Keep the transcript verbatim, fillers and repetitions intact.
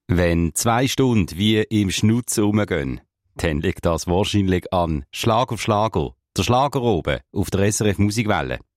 Wenn zwei Stunden wie im Schnutzen rumgehen, dann liegt das wahrscheinlich an Schlag auf Schlager. Der Schlager oben auf der S R F Musikwelle.